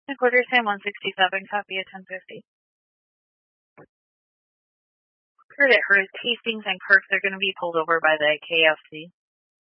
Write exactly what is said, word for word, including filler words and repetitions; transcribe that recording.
Quarter Sam one sixty-seven, copy at ten fifty. Heard at Hastings and Kirk, they're going to be pulled over by the K F C.